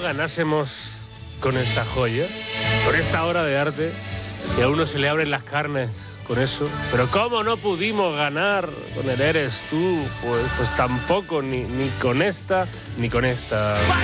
ganásemos con esta joya, con esta obra de arte, y a uno se le abren las carnes con eso. Pero ¿cómo no pudimos ganar con el Eres Tú? Pues tampoco, ni con esta, ni con esta.